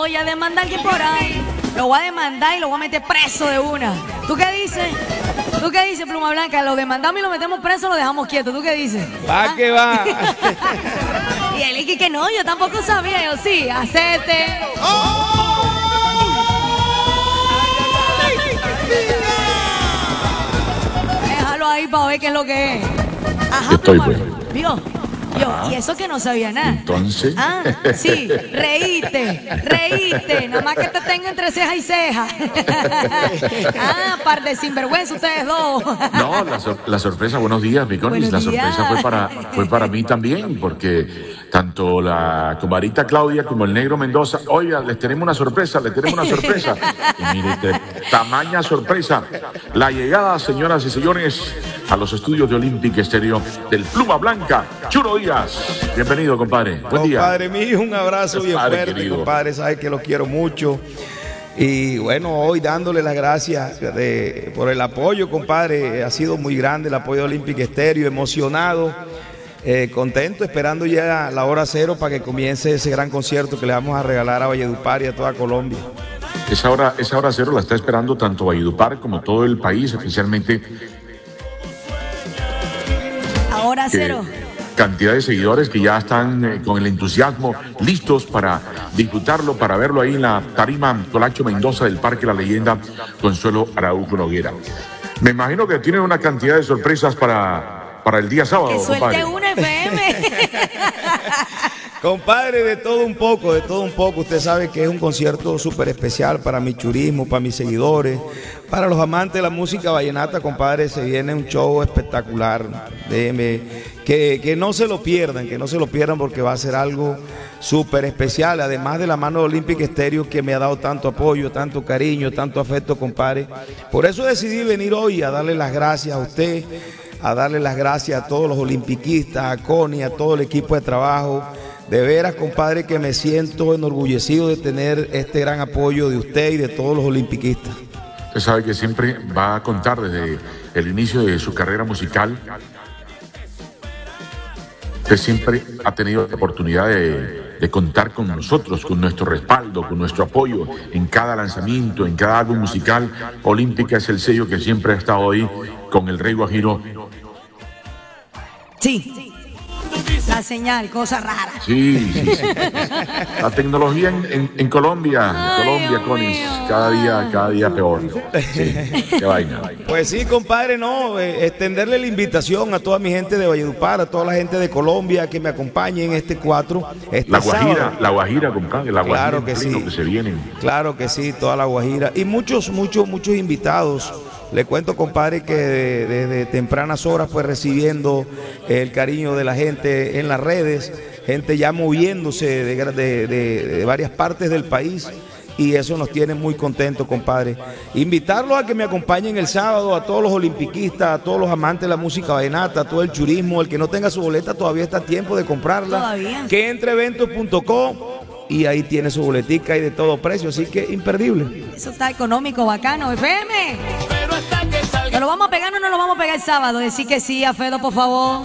voy a demandar a alguien por ahí. Lo voy a demandar y lo voy a meter preso de una. ¿Tú qué dices? ¿Tú qué dices, Pluma Blanca? ¿Lo demandamos y lo metemos preso o lo dejamos quieto? ¿Tú qué dices? Va que va. Y él dije que no, yo tampoco sabía. Yo sí, acepte. Déjalo ahí para ver qué es lo que es. Ajá, Estoy Pluma. bueno. ¿Vio? Yo, y eso que no sabía nada. Entonces. Ah, sí, reíste, nada más que te tenga entre ceja y ceja. Ah, par de sinvergüenza ustedes dos. No, la sorpresa, buenos días, mi Conis. La Buenos días. sorpresa fue para mí también, porque tanto la comadrita Claudia como el negro Mendoza, oiga, les tenemos una sorpresa. Y mire, tamaña sorpresa. La llegada, señoras y señores, a los estudios de Olympic Estéreo del Pluma Blanca, Churo Díaz. Bienvenido, compadre. Buen día. Compadre mío, un abrazo bien Compadre fuerte, querido. compadre, sabes que lo quiero mucho. Y bueno, hoy dándole las gracias por el apoyo, compadre. Ha sido muy grande el apoyo de Olympic Estéreo, emocionado, contento, esperando ya la hora cero para que comience ese gran concierto que le vamos a regalar a Valledupar y a toda Colombia. Esa hora cero la está esperando tanto Valledupar como todo el país, especialmente Ahora cero. cantidad de seguidores que ya están con el entusiasmo listos para disfrutarlo, para verlo ahí en la tarima Colacho Mendoza del Parque La Leyenda, Consuelo Araujo Noguera. Me imagino que tienen una cantidad de sorpresas para el día sábado, Que suelte compadre. una FM. Compadre, de todo un poco. Usted sabe que es un concierto súper especial para mi churismo, para mis seguidores, para los amantes de la música vallenata, compadre. Se viene un show espectacular. Déjeme que no se lo pierdan, porque va a ser algo súper especial. Además de la mano de Olympic Estéreo, que me ha dado tanto apoyo, tanto cariño, tanto afecto, compadre. Por eso decidí venir hoy a darle las gracias a usted, a darle las gracias a todos los olimpiquistas, a Connie, a todo el equipo de trabajo. De veras, compadre, que me siento enorgullecido de tener este gran apoyo de usted y de todos los olimpiquistas. Usted sabe que siempre va a contar desde el inicio de su carrera musical. Usted siempre ha tenido la oportunidad de contar con nosotros, con nuestro respaldo, con nuestro apoyo en cada lanzamiento, en cada álbum musical. Olímpica es el sello que siempre ha estado ahí con el Rey Guajiro. Sí. La señal, cosa rara. Sí. La tecnología en Colombia, Ay, Dios Conis, mío. cada día peor. Sí, qué vaina. Pues sí, compadre, no, extenderle la invitación a toda mi gente de Valledupar, a toda la gente de Colombia que me acompañe en este 4. Sábado. La Guajira, compadre, la Guajira Claro que sí. que se vienen. Claro que sí, toda la Guajira. Y muchos invitados. Le cuento, compadre, que desde tempranas horas pues recibiendo el cariño de la gente en las redes, gente ya moviéndose de varias partes del país, y eso nos tiene muy contentos, compadre. Invitarlos a que me acompañen el sábado, a todos los olimpiquistas, a todos los amantes de la música vallenata, a todo el churismo. El que no tenga su boleta todavía está a tiempo de comprarla. Todavía. Que entre a eventos.com y ahí tiene su boletica y de todo precio, así que imperdible. Eso está económico, bacano. FM. ¿Nos lo vamos a pegar o no nos lo vamos a pegar el sábado? Decir que sí a Fedo, por favor.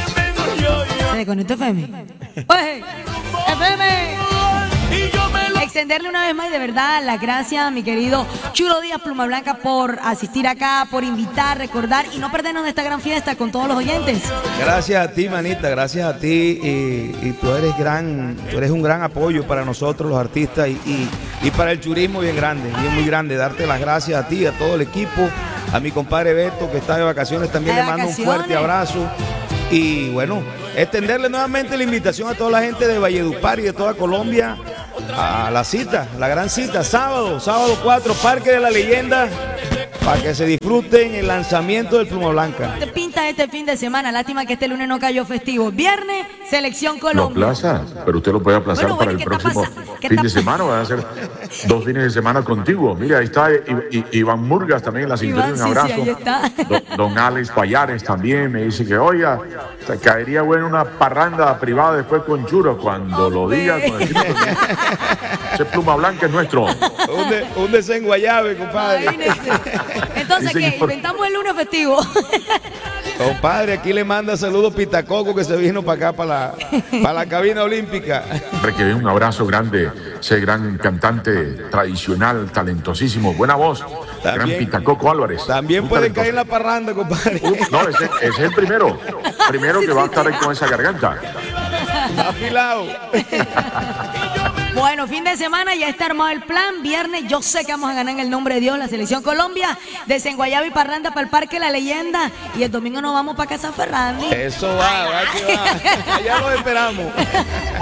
¿Se desconectó FM? Oye, FM. Extenderle una vez más y de verdad las gracias a mi querido Churo Díaz Pluma Blanca por asistir acá, por invitar, recordar y no perdernos de esta gran fiesta con todos los oyentes. Gracias a ti, manita, gracias a ti, y tú eres un gran apoyo para nosotros los artistas y para el churismo bien muy grande. Darte las gracias a ti, a todo el equipo, a mi compadre Beto que está de vacaciones, también le mando un fuerte abrazo. Y bueno, extenderle nuevamente la invitación a toda la gente de Valledupar y de toda Colombia a la cita, la gran cita, sábado 4, Parque de la Leyenda, para que se disfruten el lanzamiento del Pluma Blanca. Te pinta este fin de semana, lástima que este lunes no cayó festivo. Viernes, Selección Lo Colombia. aplaza, pero usted lo puede aplazar Bueno, para ¿qué el está próximo pasando? ¿Qué fin está de semana. Van a ser 2 fines de semana contigo. Mira, ahí está Iván Murgas también en la sintonía. Un Iván, sí, abrazo. sí, ahí está. Don Alex Payares también me dice que, oiga, te caería bueno una parranda privada después con Churo. Cuando lo diga, con el ese Pluma Blanca es nuestro. Un desenguayabe, compadre. Imagínese. Entonces, Dicen ¿qué? por- Inventamos el lunes festivo. Compadre, aquí le manda saludos Pitacoco que se vino para acá, para la cabina olímpica. Hombre, que un abrazo grande, ese gran cantante tradicional, talentosísimo, buena voz, gran Pitacoco Álvarez. También puede caer en la parranda, compadre. No, ese es el primero que va a estar ahí con esa garganta. Afilado. Bueno, fin de semana ya está armado el plan. Viernes yo sé que vamos a ganar en el nombre de Dios la Selección Colombia. Desenguayaba y parranda para el Parque La Leyenda. Y el domingo nos vamos para Casa Ferrandi. Eso va que va. Allá lo esperamos.